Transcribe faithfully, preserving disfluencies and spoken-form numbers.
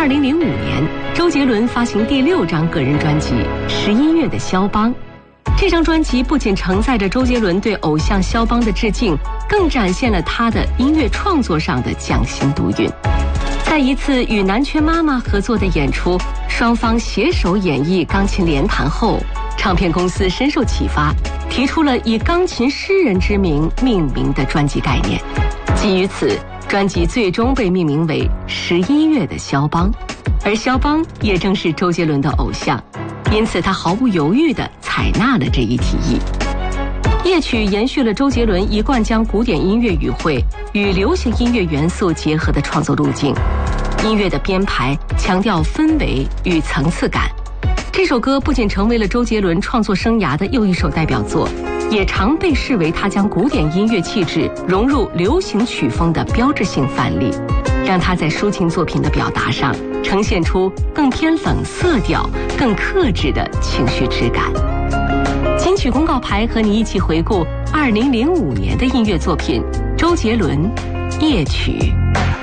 二零零五年，周杰伦发行第六张个人专辑《十一月的肖邦》。这张专辑不仅承载着周杰伦对偶像肖邦的致敬，更展现了他的音乐创作上的匠心独运。在一次与南拳妈妈合作的演出，双方携手演绎钢琴联弹后，唱片公司深受启发，提出了以钢琴诗人之名命名的专辑概念。基于此，专辑最终被命名为《十一月的肖邦》，而肖邦也正是周杰伦的偶像，因此他毫不犹豫地采纳了这一提议。夜曲延续了周杰伦一贯将古典音乐语汇与流行音乐元素结合的创作路径，音乐的编排强调氛围与层次感。这首歌不仅成为了周杰伦创作生涯的又一首代表作，也常被视为他将古典音乐气质融入流行曲风的标志性范例，让他在抒情作品的表达上呈现出更偏冷色调、更克制的情绪质感。金曲公告牌和你一起回顾二零零五年的音乐作品，周杰伦《夜曲》。